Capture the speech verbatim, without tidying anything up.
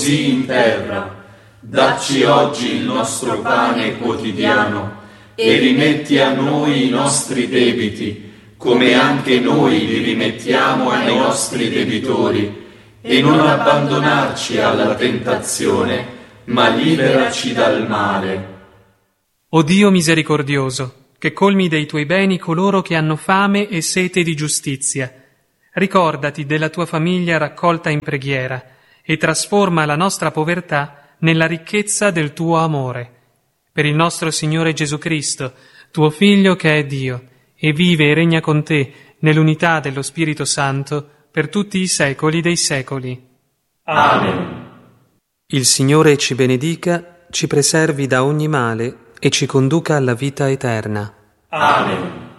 in terra. Dacci oggi il nostro pane quotidiano e rimetti a noi i nostri debiti, come anche noi li rimettiamo ai nostri debitori, e non abbandonarci alla tentazione, ma liberaci dal male. O Dio misericordioso, che colmi dei tuoi beni coloro che hanno fame e sete di giustizia, ricordati della tua famiglia raccolta in preghiera e trasforma la nostra povertà nella ricchezza del tuo amore. Per il nostro Signore Gesù Cristo, tuo Figlio che è Dio, e vive e regna con te nell'unità dello Spirito Santo per tutti i secoli dei secoli. Amen. Il Signore ci benedica, ci preservi da ogni male e ci conduca alla vita eterna. Amen.